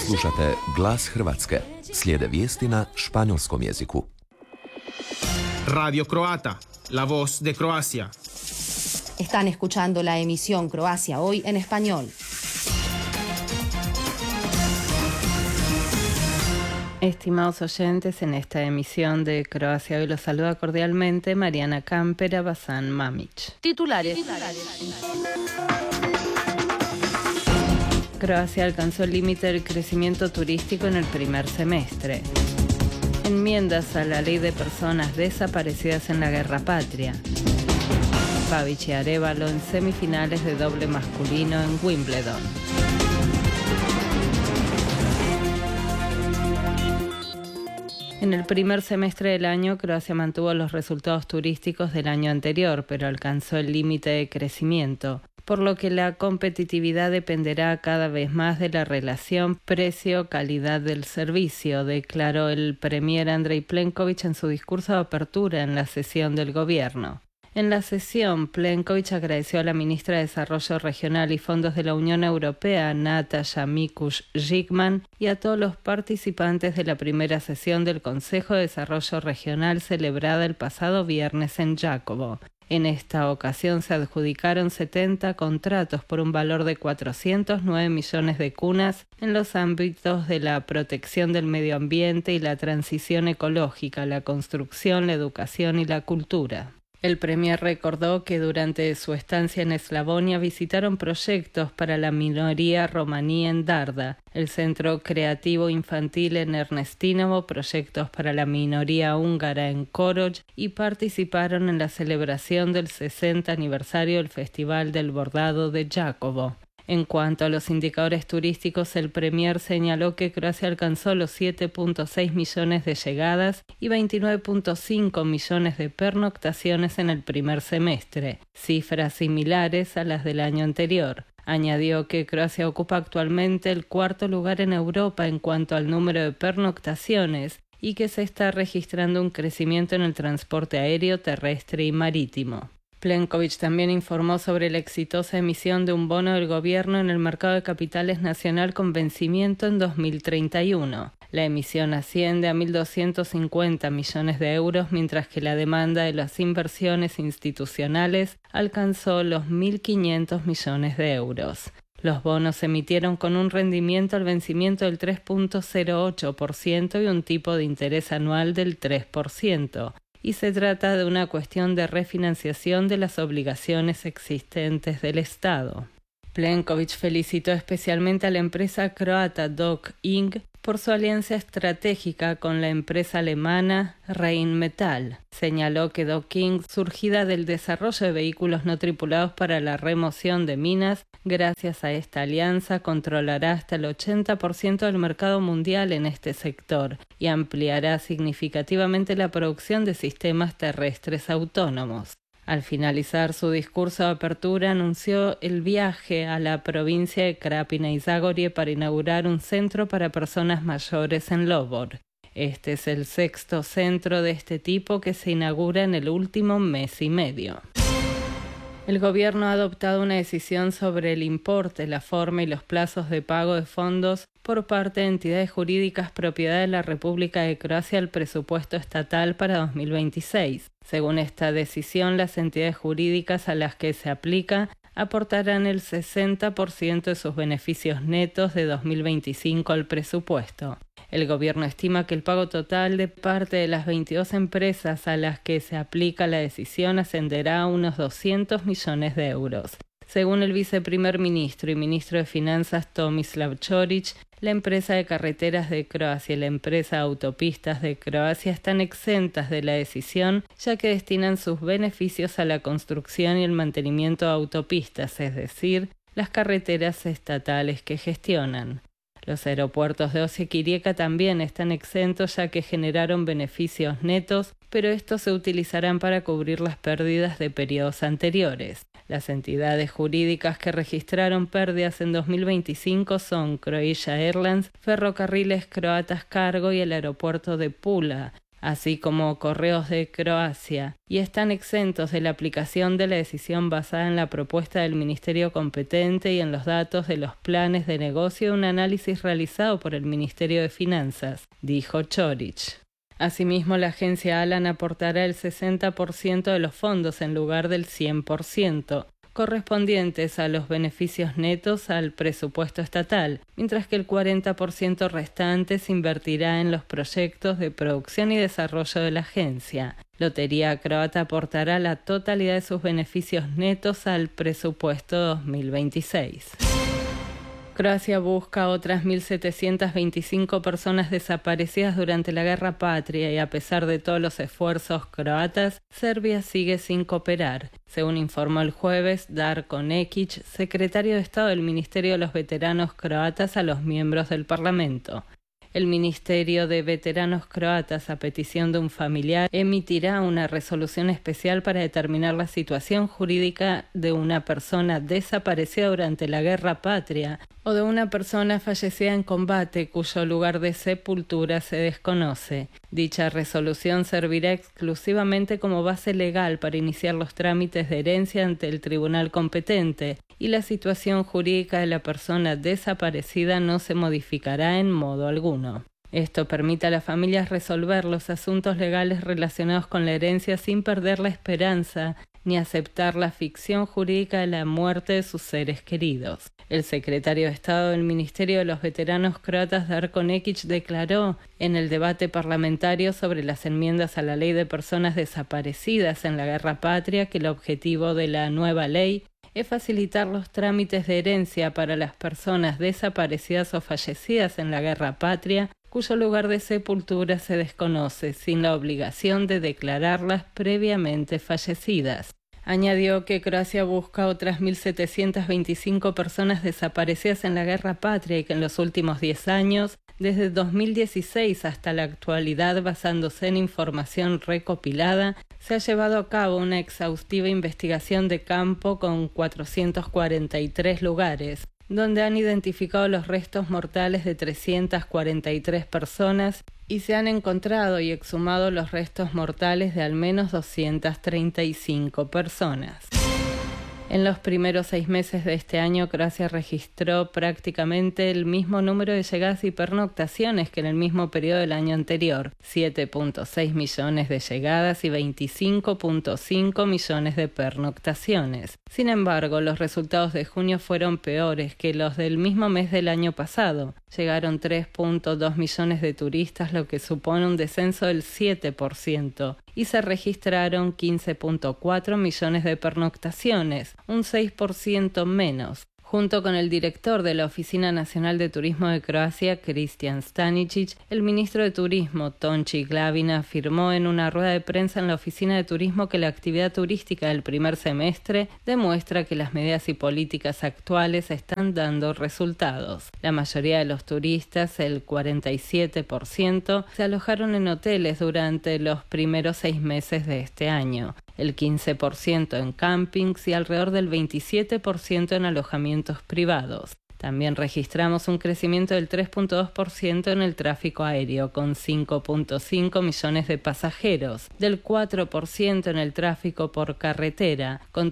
Slušate Glas Hrvatske. Slijede vijesti na španjolskom jeziku. Radio Croata, la voz de Croacia. Están escuchando la emisión Croacia Hoy en español. Estimados oyentes, en esta emisión de Croacia Hoy los saluda cordialmente Mariana Campera Bazán Mamić. Titulares. Croacia alcanzó el límite del crecimiento turístico en el primer semestre. Enmiendas a la ley de personas desaparecidas en la guerra patria. Babić y Arévalo en semifinales de doble masculino en Wimbledon. En el primer semestre del año, Croacia mantuvo los resultados turísticos del año anterior, pero alcanzó el límite de crecimiento, por lo que la competitividad dependerá cada vez más de la relación precio-calidad del servicio, declaró el premier Andrej Plenković en su discurso de apertura en la sesión del gobierno. En la sesión, Plenković agradeció a la ministra de Desarrollo Regional y Fondos de la Unión Europea, Nataša Mikuš-Žigman, y a todos los participantes de la primera sesión del Consejo de Desarrollo Regional celebrada el pasado viernes en Đakovo. En esta ocasión se adjudicaron 70 contratos por un valor de 409 millones de kunas en los ámbitos de la protección del medio ambiente y la transición ecológica, la construcción, la educación y la cultura. El premier recordó que durante su estancia en Eslavonia visitaron proyectos para la minoría romaní en Darda, el Centro Creativo Infantil en Ernestinovo, proyectos para la minoría húngara en Koroj y participaron en la celebración del 60 aniversario del Festival del Bordado de Đakovo. En cuanto a los indicadores turísticos, el premier señaló que Croacia alcanzó los 7.6 millones de llegadas y 29.5 millones de pernoctaciones en el primer semestre, cifras similares a las del año anterior. Añadió que Croacia ocupa actualmente el cuarto lugar en Europa en cuanto al número de pernoctaciones y que se está registrando un crecimiento en el transporte aéreo, terrestre y marítimo. Plenković también informó sobre la exitosa emisión de un bono del gobierno en el mercado de capitales nacional con vencimiento en 2031. La emisión asciende a 1.250 millones de euros, mientras que la demanda de las inversiones institucionales alcanzó los 1.500 millones de euros. Los bonos se emitieron con un rendimiento al vencimiento del 3.08% y un tipo de interés anual del 3%. Y se trata de una cuestión de refinanciación de las obligaciones existentes del Estado. Plenković felicitó especialmente a la empresa croata DOC Inc. por su alianza estratégica con la empresa alemana Rheinmetall. Señaló que DOC Inc., surgida del desarrollo de vehículos no tripulados para la remoción de minas, gracias a esta alianza controlará hasta el 80% del mercado mundial en este sector y ampliará significativamente la producción de sistemas terrestres autónomos. Al finalizar su discurso de apertura, anunció el viaje a la provincia de Krapina y Zagorje para inaugurar un centro para personas mayores en Lobor. Este es el sexto centro de este tipo que se inaugura en el último mes y medio. El gobierno ha adoptado una decisión sobre el importe, la forma y los plazos de pago de fondos por parte de entidades jurídicas propiedad de la República de Croacia al presupuesto estatal para 2026. Según esta decisión, las entidades jurídicas a las que se aplica aportarán el 60% de sus beneficios netos de 2025 al presupuesto. El gobierno estima que el pago total de parte de las 22 empresas a las que se aplica la decisión ascenderá a unos 200 millones de euros. Según el viceprimer ministro y ministro de Finanzas Tomislav Ćorić, la empresa de carreteras de Croacia y la empresa de autopistas de Croacia están exentas de la decisión, ya que destinan sus beneficios a la construcción y el mantenimiento de autopistas, es decir, las carreteras estatales que gestionan. Los aeropuertos de Osijek y Rijeka también están exentos ya que generaron beneficios netos, pero estos se utilizarán para cubrir las pérdidas de periodos anteriores. Las entidades jurídicas que registraron pérdidas en 2025 son Croatia Airlines, Ferrocarriles Croatas Cargo y el aeropuerto de Pula. así como Correos de Croacia, y están exentos de la aplicación de la decisión basada en la propuesta del ministerio competente y en los datos de los planes de negocio de un análisis realizado por el Ministerio de Finanzas, dijo Ćorić. Asimismo, la agencia Alan aportará el 60% de los fondos en lugar del 100%, correspondientes a los beneficios netos al presupuesto estatal, mientras que el 40% restante se invertirá en los proyectos de producción y desarrollo de la agencia. Lotería Croata aportará la totalidad de sus beneficios netos al presupuesto 2026. Croacia busca otras 1.725 personas desaparecidas durante la Guerra Patria y a pesar de todos los esfuerzos croatas, Serbia sigue sin cooperar, según informó el jueves Darko Nekić, secretario de Estado del Ministerio de los Veteranos Croatas, a los miembros del Parlamento. El Ministerio de Veteranos Croatas, a petición de un familiar, emitirá una resolución especial para determinar la situación jurídica de una persona desaparecida durante la Guerra Patria o de una persona fallecida en combate cuyo lugar de sepultura se desconoce. Dicha resolución servirá exclusivamente como base legal para iniciar los trámites de herencia ante el tribunal competente y la situación jurídica de la persona desaparecida no se modificará en modo alguno. Esto permite a las familias resolver los asuntos legales relacionados con la herencia sin perder la esperanza ni aceptar la ficción jurídica de la muerte de sus seres queridos. El secretario de Estado del Ministerio de los Veteranos Croatas, Darko Nekić, declaró en el debate parlamentario sobre las enmiendas a la Ley de Personas Desaparecidas en la Guerra Patria que el objetivo de la nueva ley es facilitar los trámites de herencia para las personas desaparecidas o fallecidas en la Guerra Patria, cuyo lugar de sepultura se desconoce, sin la obligación de declararlas previamente fallecidas. Añadió que Croacia busca otras 1.725 personas desaparecidas en la Guerra Patria y que en los últimos 10 años, desde 2016 hasta la actualidad, basándose en información recopilada, se ha llevado a cabo una exhaustiva investigación de campo con 443 lugares, donde han identificado los restos mortales de 343 personas y se han encontrado y exhumado los restos mortales de al menos 235 personas. En los primeros 6 meses de este año, Croacia registró prácticamente el mismo número de llegadas y pernoctaciones que en el mismo periodo del año anterior, 7.6 millones de llegadas y 25.5 millones de pernoctaciones. Sin embargo, los resultados de junio fueron peores que los del mismo mes del año pasado. Llegaron 3.2 millones de turistas, lo que supone un descenso del 7%, y se registraron 15.4 millones de pernoctaciones, un 6% menos. Junto con el director de la Oficina Nacional de Turismo de Croacia, Kristijan Stanisic, el ministro de Turismo, Tonči Glavina, afirmó en una rueda de prensa en la Oficina de Turismo que la actividad turística del primer semestre demuestra que las medidas y políticas actuales están dando resultados. La mayoría de los turistas, el 47%, se alojaron en hoteles durante los primeros 6 meses de este año, el 15% en campings y alrededor del 27% en alojamientos privados. También registramos un crecimiento del 3.2% en el tráfico aéreo, con 5.5 millones de pasajeros, del 4% en el tráfico por carretera, con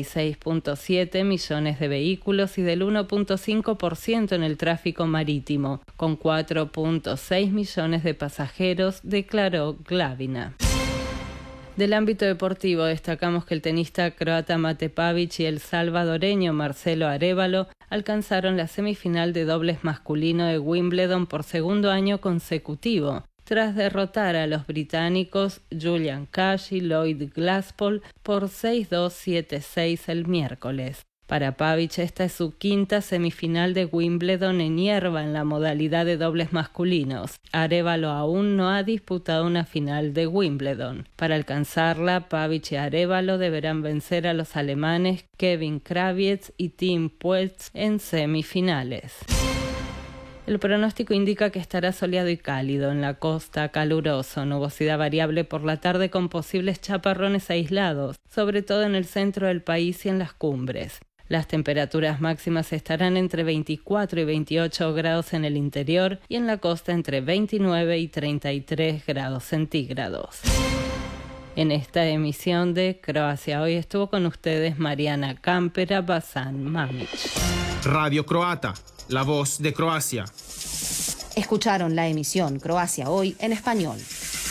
36.7 millones de vehículos y del 1.5% en el tráfico marítimo, con 4.6 millones de pasajeros, declaró Glavina. Del ámbito deportivo destacamos que el tenista croata Mate Pavić y el salvadoreño Marcelo Arévalo alcanzaron la semifinal de dobles masculino de Wimbledon por segundo año consecutivo, tras derrotar a los británicos Julian Cash y Lloyd Glasspool por 6-2, 7-6 el miércoles. Para Pavić, esta es su quinta semifinal de Wimbledon en hierba en la modalidad de dobles masculinos. Arévalo aún no ha disputado una final de Wimbledon. Para alcanzarla, Pavić y Arévalo deberán vencer a los alemanes Kevin Krawietz y Tim Puetz en semifinales. El pronóstico indica que estará soleado y cálido, en la costa caluroso, nubosidad variable por la tarde con posibles chaparrones aislados, sobre todo en el centro del país y en las cumbres. Las temperaturas máximas estarán entre 24 y 28 grados en el interior y en la costa entre 29 y 33 grados centígrados. En esta emisión de Croacia Hoy estuvo con ustedes Mariana Campera, Bazán Mamić. Radio Croata, la voz de Croacia. Escucharon la emisión Croacia Hoy en español.